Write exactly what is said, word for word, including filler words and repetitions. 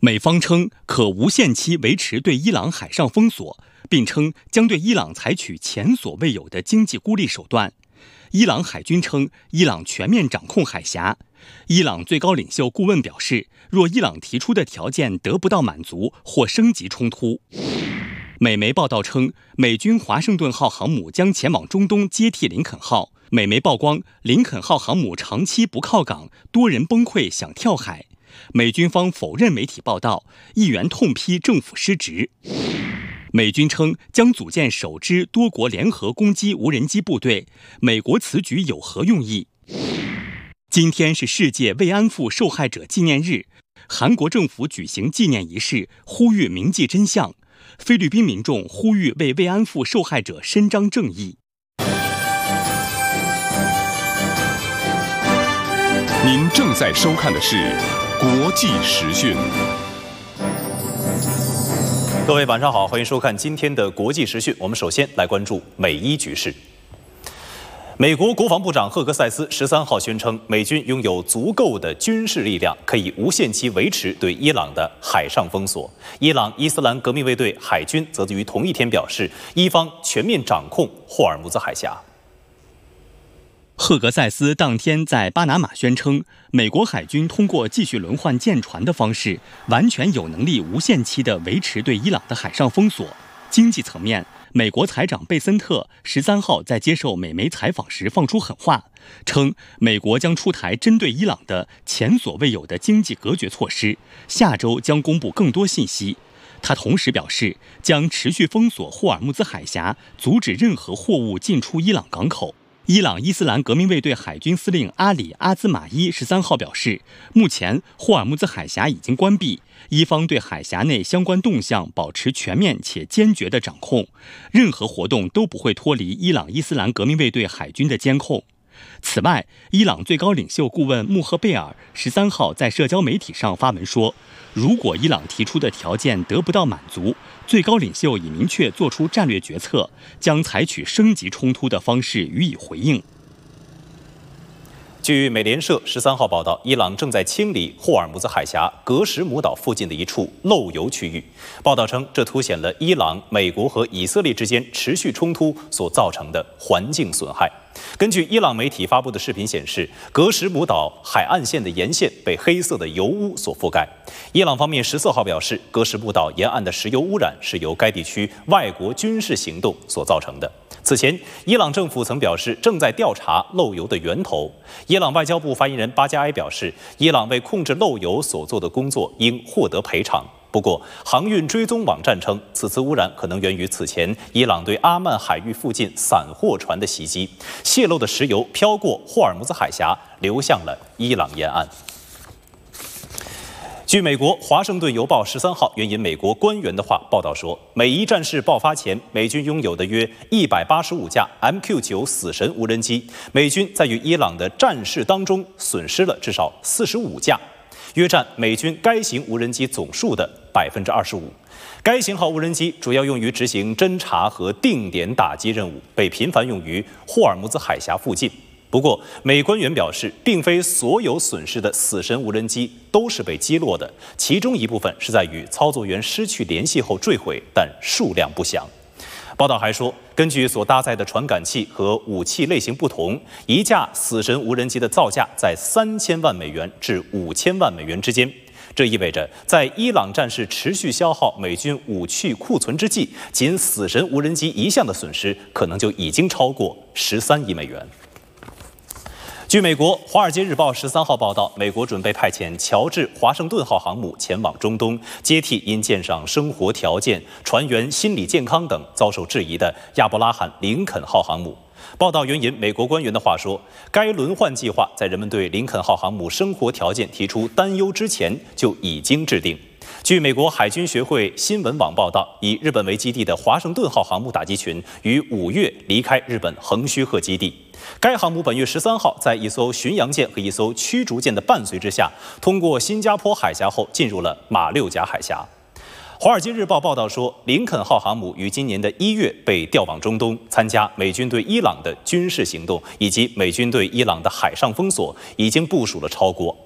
美方称可无限期维持对伊朗海上封锁，并称将对伊朗采取前所未有的经济孤立手段。伊朗海军称，伊朗全面掌控海峡。伊朗最高领袖顾问表示，若伊朗提出的条件得不到满足，或升级冲突。美媒报道称，美军华盛顿号航母将前往中东接替林肯号。美媒曝光，林肯号航母长期不靠港，多人崩溃想跳海。美军方否认媒体报道，议员痛批政府失职。美军称将组建首支多国联合攻击无人机部队，美国此举有何用意？今天是世界慰安妇受害者纪念日，韩国政府举行纪念仪式，呼吁铭记真相。菲律宾民众呼吁为慰安妇受害者伸张正义。 您正在收看的是国际时讯。 各位晚上好，欢迎收看今天的国际时讯。我们首先来关注美伊局势。美国国防部长赫格塞斯十三号宣称，美军拥有足够的军事力量，可以无限期维持对伊朗的海上封锁。伊朗伊斯兰革命卫队海军则于同一天表示，伊方全面掌控霍尔木兹海峡。 赫格塞斯当天在巴拿马宣称，美国海军通过继续轮换舰船的方式，完全有能力无限期地维持对伊朗的海上封锁。经济层面，美国财长贝森特十三号在接受美媒采访时放出狠话，称美国将出台针对伊朗的前所未有的经济隔绝措施，下周将公布更多信息。他同时表示，将持续封锁霍尔木兹海峡，阻止任何货物进出伊朗港口。伊朗伊斯兰革命卫队海军司令阿里阿兹马伊十三号表示，目前霍尔木兹海峡已经关闭，伊方对海峡内相关动向保持全面且坚决的掌控，任何活动都不会脱离伊朗伊斯兰革命卫队海军的监控。此外，伊朗最高领袖顾问穆赫贝尔十三号在社交媒体上发文说，如果伊朗提出的条件得不到满足，最高领袖已明确做出战略决策，将采取升级冲突的方式予以回应。 据美联社十三号报道，伊朗正在清理霍尔木兹海峡格什姆岛附近的一处漏油区域。报道称，这凸显了伊朗、美国和以色列之间持续冲突所造成的环境损害。根据伊朗媒体发布的视频显示，格什姆岛海岸线的沿线被黑色的油污所覆盖。伊朗方面十四号表示，格什姆岛沿岸的石油污染是由该地区外国军事行动所造成的。此前，伊朗政府曾表示正在调查漏油的源头。伊朗外交部发言人巴加埃表示，伊朗为控制漏油所做的工作应获得赔偿。不过，航运追踪网站称，此次污染可能源于此前伊朗对阿曼海域附近散货船的袭击，泄漏的石油飘过霍尔木兹海峡，流向了伊朗沿岸。据美国《华盛顿邮报》十三号援引美国官员的话报道说，美伊战事爆发前，美军拥有的约一百八十五架 M Q 九 死神无人机，美军在与伊朗的战事当中损失了至少四十五架，约占美军该型无人机总数的百分之二十五。该型号无人机主要用于执行侦察和定点打击任务，被频繁用于霍尔木兹海峡附近。不过，美官员表示，并非所有损失的死神无人机都是被击落的，其中一部分是在与操作员失去联系后坠毁，但数量不详。报道还说，根据所搭载的传感器和武器类型不同，一架死神无人机的造价在三千万美元至五千万美元之间。这意味着，在伊朗战事持续消耗美军武器库存之际，仅死神无人机一项的损失可能就已经超过十三亿美元。据美国《华尔街日报》十三号报道，美国准备派遣乔治华盛顿号航母前往中东，接替因舰上生活条件、船员心理健康等遭受质疑的亚伯拉罕·林肯号航母。报道援引美国官员的话说，该轮换计划在人们对林肯号航母生活条件提出担忧之前就已经制定。据美国海军学会新闻网报道，以日本为基地的华盛顿号航母打击群于五月离开日本横须贺基地。该航母本月十三号在一艘巡洋舰和一艘驱逐舰的伴随之下，通过新加坡海峡后进入了马六甲海峡。《华尔街日报》报道说，林肯号航母于今年的一月被调往中东，参加美军对伊朗的军事行动以及美军对伊朗的海上封锁，已经部署了超过